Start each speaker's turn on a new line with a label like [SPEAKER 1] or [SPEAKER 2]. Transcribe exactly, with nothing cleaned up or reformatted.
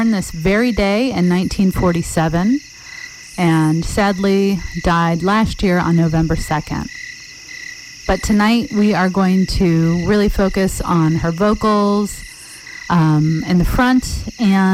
[SPEAKER 1] this very day in nineteen forty-seven and sadly died last year on November second. But tonight we are going to really focus on her vocals um, in the front and